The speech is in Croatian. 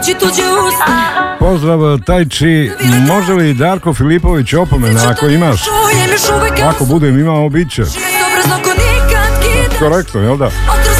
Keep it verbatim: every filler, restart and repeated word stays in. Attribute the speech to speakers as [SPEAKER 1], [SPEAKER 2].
[SPEAKER 1] Pozdrav Tajči, može li Darko Filipović opomena ako imaš? Ako budem imao, bit će. Korektno, jel da?